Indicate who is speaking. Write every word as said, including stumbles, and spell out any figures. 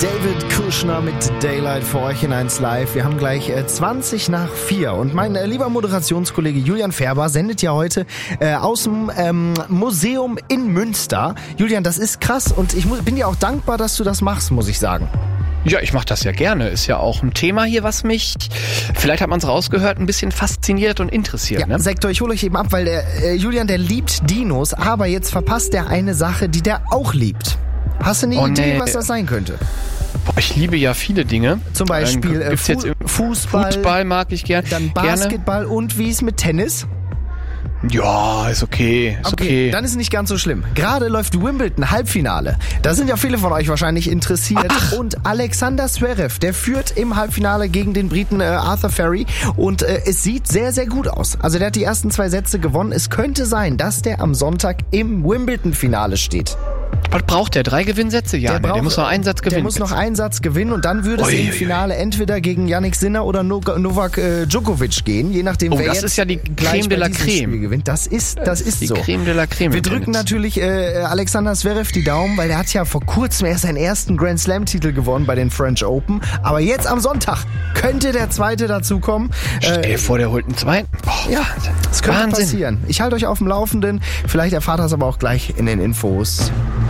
Speaker 1: David Kushner mit Daylight für euch in eins Live. Wir haben gleich äh, zwanzig nach vier und mein äh, lieber Moderationskollege Julian Färber sendet ja heute äh, aus dem ähm, Museum in Münster. Julian, das ist krass und ich mu- bin dir auch dankbar, dass du das machst, muss ich sagen.
Speaker 2: Ja, ich mache das ja gerne. Ist ja auch ein Thema hier, was mich, vielleicht hat man es rausgehört, ein bisschen fasziniert und interessiert.
Speaker 1: Ja,
Speaker 2: ne?
Speaker 1: Sektor, ich hole euch eben ab, weil der äh, Julian, der liebt Dinos, aber jetzt verpasst er eine Sache, die der auch liebt. Hast du eine
Speaker 2: Oh,
Speaker 1: Idee,
Speaker 2: nee.
Speaker 1: was das sein könnte?
Speaker 2: Boah, ich liebe ja viele Dinge.
Speaker 1: Zum Beispiel
Speaker 2: ähm,
Speaker 1: äh,
Speaker 2: gibt's
Speaker 1: Fu-
Speaker 2: jetzt im-
Speaker 1: Fußball,
Speaker 2: Fußball mag ich gern.
Speaker 1: dann
Speaker 2: gerne.
Speaker 1: Basketball und wie ist mit Tennis?
Speaker 2: Ja, ist okay. Ist okay.
Speaker 1: Okay, dann ist es nicht ganz so schlimm. Gerade läuft Wimbledon Halbfinale. Da sind ja viele von euch wahrscheinlich interessiert.
Speaker 2: Ach.
Speaker 1: Und Alexander Zverev, der führt im Halbfinale gegen den Briten äh, Arthur Ferry. Und äh, es sieht sehr, sehr gut aus. Also der hat die ersten zwei Sätze gewonnen. Es könnte sein, dass der am Sonntag im Wimbledon-Finale steht.
Speaker 2: Was braucht der? Drei Gewinnsätze? Ja, der, nee,
Speaker 1: braucht-
Speaker 2: der muss noch einen Satz gewinnen.
Speaker 1: Der muss noch einen Satz gewinnen und dann würde es
Speaker 2: Ui,
Speaker 1: im
Speaker 2: ui,
Speaker 1: Finale entweder gegen Yannick Sinner oder no- Novak äh, Djokovic gehen, je nachdem,
Speaker 2: Oh,
Speaker 1: wer
Speaker 2: das
Speaker 1: jetzt
Speaker 2: ist ja die
Speaker 1: gleich
Speaker 2: Creme de
Speaker 1: bei
Speaker 2: la
Speaker 1: diesem
Speaker 2: Creme.
Speaker 1: Spiel gewinnt. Das ist, das ist
Speaker 2: die
Speaker 1: so.
Speaker 2: Creme de la Creme.
Speaker 1: Wir
Speaker 2: im
Speaker 1: drücken
Speaker 2: Tennis.
Speaker 1: natürlich äh, Alexander Zverev die Daumen, weil der hat ja vor kurzem erst seinen ersten Grand Slam Titel gewonnen bei den French Open. Aber jetzt am Sonntag könnte der zweite dazukommen.
Speaker 2: Stell dir vor, der holt einen zweiten. Boah,
Speaker 1: Ja,
Speaker 2: Wahnsinn.
Speaker 1: das könnte
Speaker 2: Wahnsinn.
Speaker 1: passieren. Ich halte euch auf dem Laufenden. Vielleicht erfahrt ihr es aber auch gleich in den Infos.